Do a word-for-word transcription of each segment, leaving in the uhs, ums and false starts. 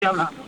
hablando.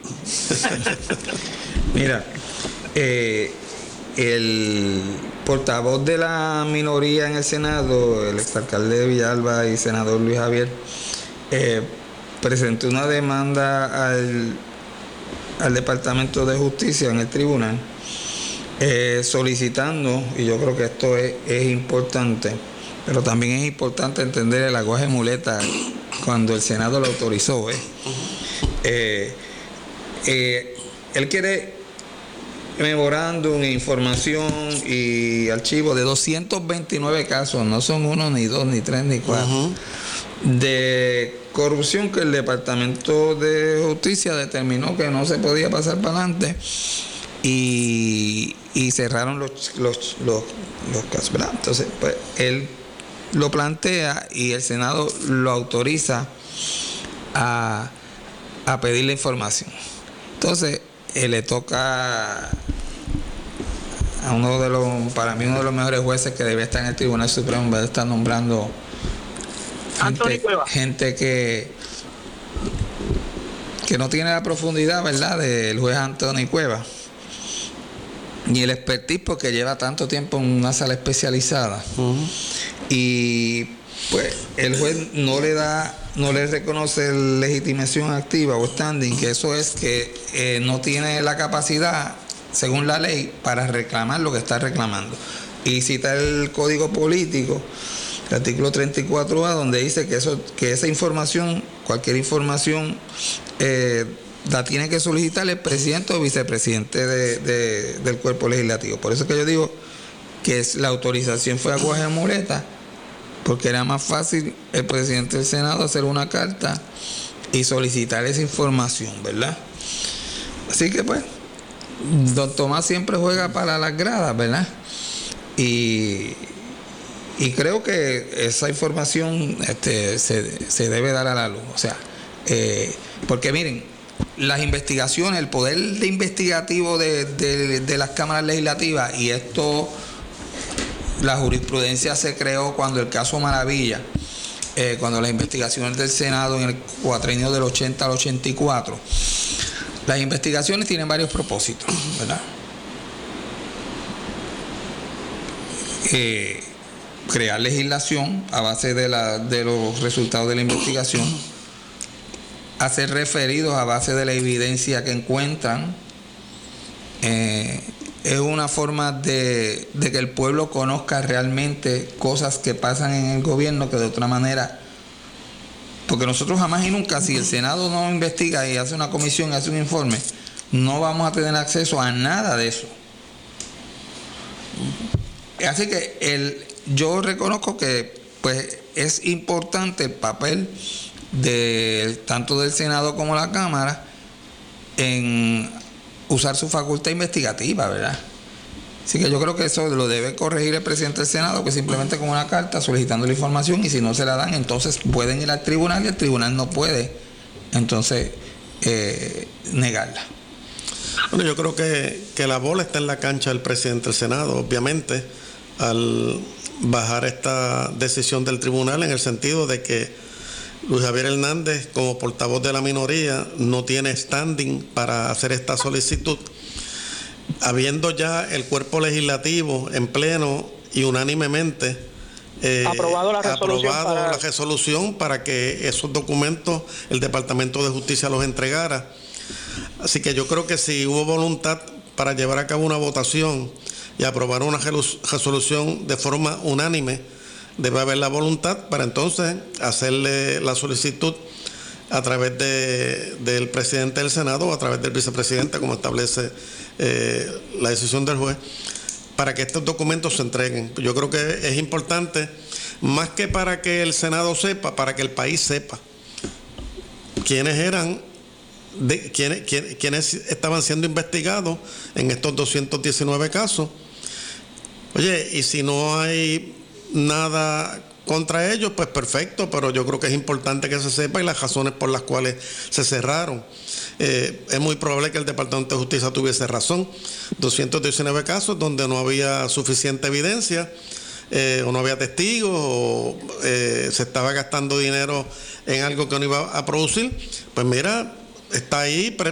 Mira, eh, el portavoz de la minoría en el Senado, el exalcalde de Villalba y senador Luis Javier, eh, presentó una demanda al, al Departamento de Justicia en el tribunal, eh, solicitando, y yo creo que esto es, es importante, pero también es importante entender el aguaje muleta cuando el Senado lo autorizó. ¿eh? Eh, eh, él quiere memorándum, información y archivo de doscientos veintinueve casos, no son uno, ni dos, ni tres, ni cuatro, uh-huh. de corrupción que el Departamento de Justicia determinó que no se podía pasar para adelante y, y cerraron los, los, los, los casos, ¿verdad? Entonces, pues, él lo plantea y el Senado lo autoriza a, a pedir la información. Entonces, eh, le toca a uno de los, para mí uno de los mejores jueces que debe estar en el Tribunal Supremo, debe estar nombrando gente, gente que que no tiene la profundidad, ¿verdad?, del juez Anthony Cuevas, ni el expertise, porque lleva tanto tiempo en una sala especializada. Uh-huh. Y pues el juez no le da, no le reconoce legitimación activa o standing, que eso es que eh, no tiene la capacidad, según la ley, para reclamar lo que está reclamando. Y cita el Código Político, el artículo treinta y cuatro A, donde dice que eso, que esa información, cualquier información, eh, la tiene que solicitar el presidente o vicepresidente de, de, del cuerpo legislativo. Por eso es que yo digo que es, la autorización fue a guaje muleta, porque era más fácil el presidente del Senado hacer una carta y solicitar esa información, ¿verdad? Así que pues, don Tomás siempre juega para las gradas, ¿verdad? Y, y creo que esa información este, se, se debe dar a la luz. O sea, eh, porque miren, las investigaciones, el poder de investigativo de, de, de las cámaras legislativas, y esto, la jurisprudencia se creó cuando el caso Maravilla, eh, cuando las investigaciones del Senado en el cuatrienio del ochenta al ochenta y cuatro, las investigaciones tienen varios propósitos, ¿verdad? Eh, crear legislación a base de, la, de los resultados de la investigación, hacer referidos a base de la evidencia que encuentran. Eh, es una forma de, de que el pueblo conozca realmente cosas que pasan en el gobierno que de otra manera, porque nosotros jamás y nunca, si el Senado no investiga y hace una comisión y hace un informe, no vamos a tener acceso a nada de eso. Así que el, yo reconozco que pues es importante el papel de tanto del Senado como la Cámara en usar su facultad investigativa, ¿verdad? Así que yo creo que eso lo debe corregir el presidente del Senado, que simplemente con una carta solicitando la información, y si no se la dan, entonces pueden ir al tribunal y el tribunal no puede entonces eh, negarla. Bueno, yo creo que, que la bola está en la cancha del presidente del Senado, obviamente, al bajar esta decisión del tribunal, en el sentido de que Luis Javier Hernández, como portavoz de la minoría, no tiene standing para hacer esta solicitud, habiendo ya el cuerpo legislativo en pleno y unánimemente eh, aprobado, la resolución, aprobado para... la resolución para que esos documentos el Departamento de Justicia los entregara. Así que yo creo que si hubo voluntad para llevar a cabo una votación y aprobar una resolución de forma unánime, debe haber la voluntad para entonces hacerle la solicitud a través de, del presidente del Senado o a través del vicepresidente, como establece eh, la decisión del juez, para que estos documentos se entreguen. Yo creo que es importante, más que para que el Senado sepa, para que el país sepa quiénes eran, de, quiénes, quiénes, quiénes estaban siendo investigados en estos doscientos diecinueve casos. Oye, y si no hay nada contra ellos, pues perfecto, pero yo creo que es importante que se sepa y las razones por las cuales se cerraron. Eh, es muy probable que el Departamento de Justicia tuviese razón. doscientos diecinueve casos donde no había suficiente evidencia, eh, o no había testigos, o eh, se estaba gastando dinero en algo que no iba a producir. Pues mira, está ahí pre